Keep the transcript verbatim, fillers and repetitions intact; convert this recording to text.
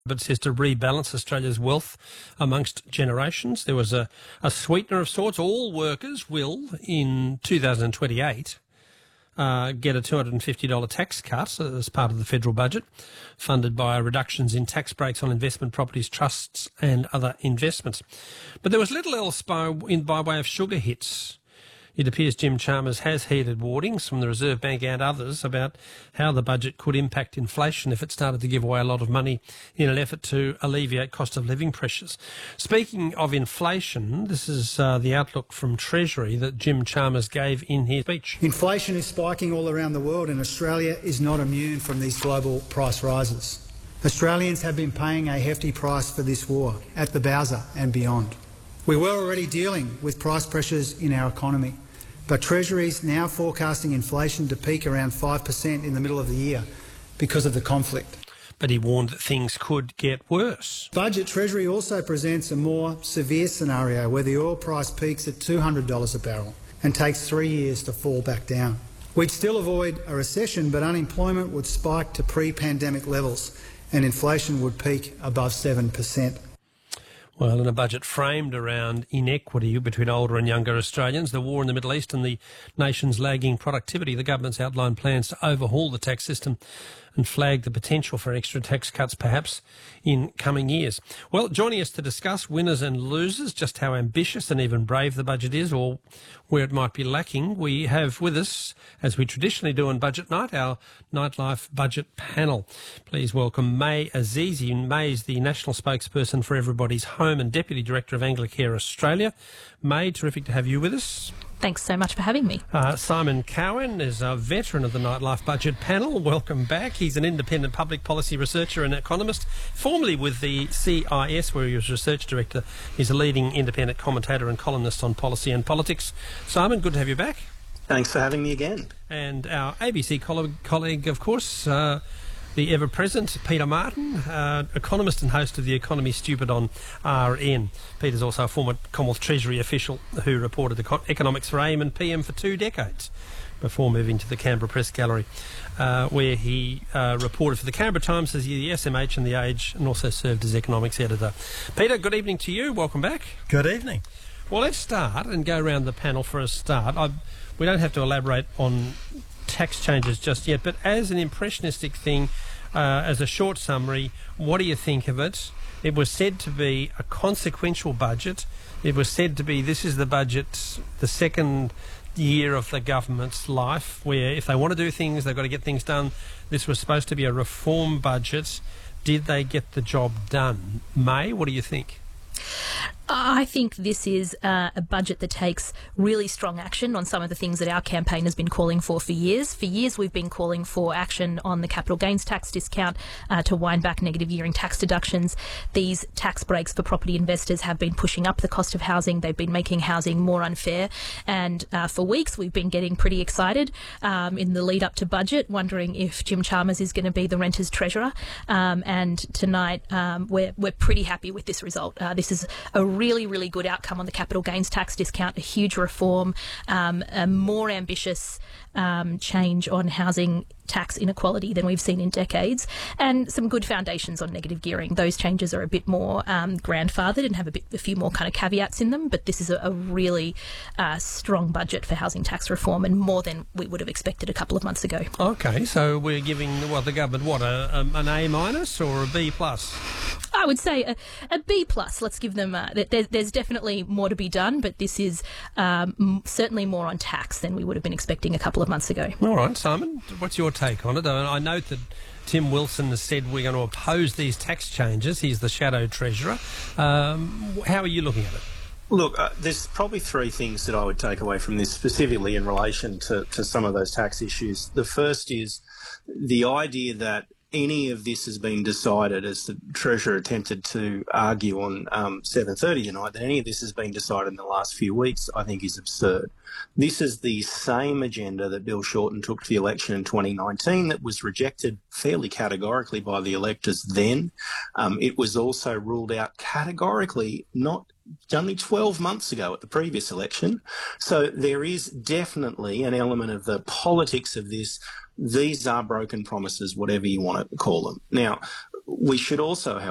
but says to rebalance Australia's wealth amongst generations. There was a, a sweetener of sorts. All workers will, in two thousand twenty-eight, uh, get a two hundred fifty dollars tax cut as part of the federal budget, funded by reductions in tax breaks on investment properties, trusts and other investments. But there was little else by, in, by way of sugar hits. It appears Jim Chalmers has heeded warnings from the Reserve Bank and others about how the budget could impact inflation if it started to give away a lot of money in an effort to alleviate cost of living pressures. Speaking of inflation, this is uh, the outlook from Treasury that Jim Chalmers gave in his speech. Inflation is spiking all around the world, and Australia is not immune from these global price rises. Australians have been paying a hefty price for this war at the Bowser and beyond. We were already dealing with price pressures in our economy, but Treasury is now forecasting inflation to peak around five percent in the middle of the year because of the conflict. But he warned that things could get worse. Budget Treasury also presents a more severe scenario where the oil price peaks at two hundred dollars a barrel and takes three years to fall back down. We'd still avoid a recession, but unemployment would spike to pre-pandemic levels and inflation would peak above seven percent. Well, in a budget framed around inequity between older and younger Australians, the war in the Middle East and the nation's lagging productivity, the government's outlined plans to overhaul the tax system and flag the potential for extra tax cuts perhaps in coming years. Well, joining us to discuss winners and losers, just how ambitious and even brave the budget is or where it might be lacking, we have with us, as we traditionally do on Budget Night, our Nightlife Budget panel. Please welcome May Azizi. May is the National Spokesperson for Everybody's Home and Deputy Director of Anglicare Australia. May, terrific to have you with us. Thanks so much for having me. Uh, Simon Cowan is a veteran of the Nightlife Budget panel. Welcome back. He's an independent public policy researcher and economist, formerly with the C I S, where he was research director. He's a leading independent commentator and columnist on policy and politics. Simon, good to have you back. Thanks for having me again. And our A B C colleague, colleague of course, uh, the ever-present Peter Martin, uh, economist and host of The Economy Stupid on R N. Peter's also a former Commonwealth Treasury official who reported econ- economics for A I M and P M for two decades before moving to the Canberra Press Gallery, uh, where he uh, reported for the Canberra Times as the S M H and The Age and also served as economics editor. Peter, good evening to you. Welcome back. Good evening. Well, let's start and go around the panel for a start. I, we don't have to elaborate on tax changes just yet, but as an impressionistic thing, uh, as a short summary, what do you think of it? It was said to be a consequential budget. It was said to be this is the budget, the second year of the government's life, where if they want to do things, they've got to get things done. This was supposed to be a reform budget. Did they get the job done? May, what do you think? I think this is uh, a budget that takes really strong action on some of the things that our campaign has been calling for for years. For years, we've been calling for action on the capital gains tax discount uh, to wind back negative gearing tax deductions. These tax breaks for property investors have been pushing up the cost of housing. They've been making housing more unfair. And uh, for weeks, we've been getting pretty excited um, in the lead up to budget, wondering if Jim Chalmers is going to be the renters' treasurer. Um, and tonight, um, we're, we're pretty happy with this result. Uh, this is a really, really good outcome on the capital gains tax discount, a huge reform, um, a more ambitious um, change on housing tax inequality than we've seen in decades, and some good foundations on negative gearing. Those changes are a bit more um, grandfathered and have a bit, a few more kind of caveats in them, but this is a, a really uh, strong budget for housing tax reform and more than we would have expected a couple of months ago. Okay, so we're giving well, the government, what, a, a, an A minus or a B plus? I would say a, a B plus. Let's give them. Uh, there, there's definitely more to be done, but this is um, certainly more on tax than we would have been expecting a couple of months ago. All right, Simon, what's your take on it? I note that Tim Wilson has said we're going to oppose these tax changes. He's the shadow treasurer. Um, how are you looking at it? Look, uh, there's probably three things that I would take away from this, specifically in relation to, to some of those tax issues. The first is the idea that any of this has been decided, as the Treasurer attempted to argue on um, seven thirty tonight, that any of this has been decided in the last few weeks, I think is absurd. This is the same agenda that Bill Shorten took to the election in twenty nineteen that was rejected fairly categorically by the electors then. Um, it was also ruled out categorically not only twelve months ago at the previous election. So there is definitely an element of the politics of this. These are broken promises, whatever you want to call them. Now, we should also,